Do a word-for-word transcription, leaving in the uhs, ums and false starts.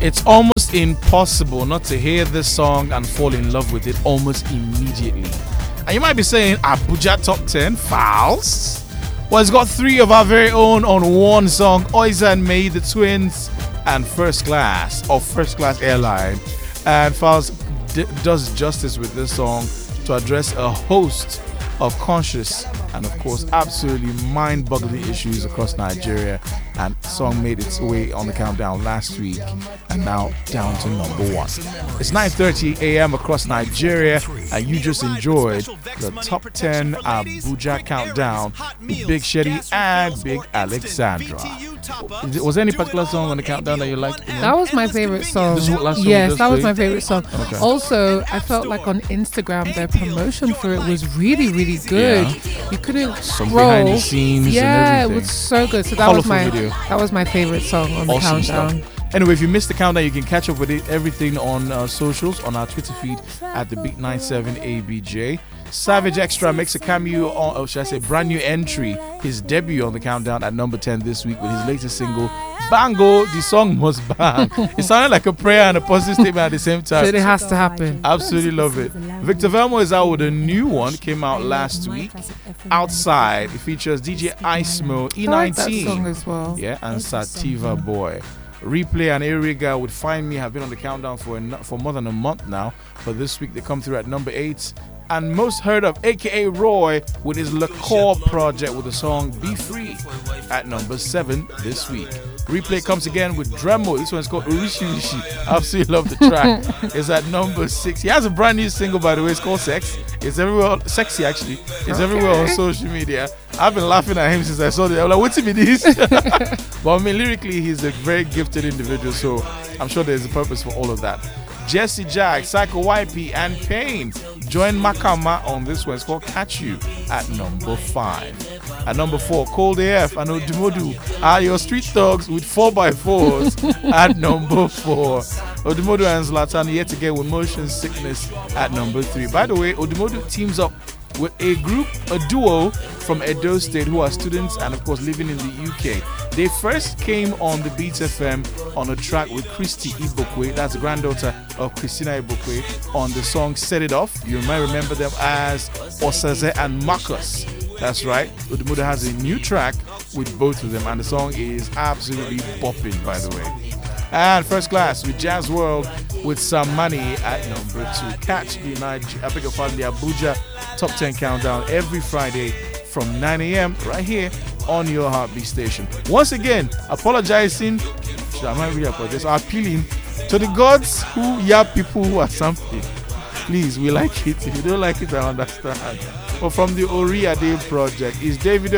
It's almost impossible not to hear this song and fall in love with it almost immediately. And you might be saying, Abuja Top ten, Fouls? Well, it's got three of our very own on one song, Oiza and May, the Twins, and First Class, or First Class Airline. And Fouls d- does justice with this song to address a host of conscious and, of course, absolutely mind-boggling issues across Nigeria. And the song made its way on the countdown last week and now down to number one. It's nine thirty a.m. across Nigeria, and you just enjoyed the top ten Abuja countdown with Big Shetty and Big Alexandra. Was there any particular song on the countdown that you liked? That was my favorite song. This is what last song yes, just that was played? my favorite song. Okay. Also, I felt like on Instagram their promotion for it was really, really good. Yeah. You couldn't Some scroll. behind the scenes yeah, and everything. it was so good. So that Colourful was my video. that was my favorite song on the Awesome countdown. stuff. Anyway, if you missed the countdown, you can catch up with it, everything on uh, socials, on our Twitter feed at the Beat ninety-seven A B J. Savage Extra makes a cameo on, or should I say, brand new entry, his debut on the countdown at number ten this week with his latest single, Bango, the song must bang. It sounded like a prayer and a positive statement at the same time. So it has to happen. Absolutely love it. Victor Velmo is out with a new one, came out last week. Outside, it features D J Icemo, E I like that nineteen, song as well. yeah, and Sativa Boy. Replay and Eriga would Find Me have been on the countdown for a, for more than a month now, but this week they come through at number eight. And Most Heard Of, aka Roy, with his LaCour project with the song Be Free at number seven this week. Replay comes again with Dremo. This one's called Urishi Urishi. Absolutely love the track. It's at number six. He has a brand new single, by the way. It's called Sex. It's everywhere, sexy actually. It's Okay. everywhere on social media. I've been laughing at him since I saw it. I'm like, what's it be this? But I mean, lyrically, he's a very gifted individual, so I'm sure there's a purpose for all of that. Jesse Jack, Psycho Y P, and Pain join Makama on this one. It's called Catch You at number five. At number four, Cold A F and Odumodu are your street dogs with four by fours at number four. Odumodu and Zlatan yet again with Motion Sickness at number three. By the way, Odumodu teams up with a group, a duo from Edo State who are students and of course living in the U K. They first came on the Beats F M on a track with Christy Ibokwe, that's the granddaughter of Christina Ibokwe, on the song Set It Off. You might remember them as Osaze and Marcus. That's right, Odumodu has a new track with both of them, and the song is absolutely bopping, by the way. And First Class with Jazz World with Some Money at number two. Catch the Niger- I beg your pardon, the Abuja Top ten Countdown every Friday from nine a.m. right here on your Heartbeat station. Once again, apologizing, I might really apologize, appealing to the gods who yap people who are something. Please, we like it. If you don't like it, I understand. But from the Ori Ade project is David